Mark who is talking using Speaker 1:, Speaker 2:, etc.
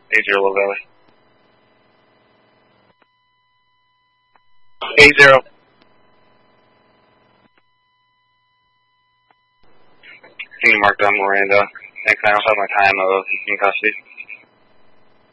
Speaker 1: 80 Low Valley. 80. Senior Mark down Miranda. Next time I'll have my time of in custody.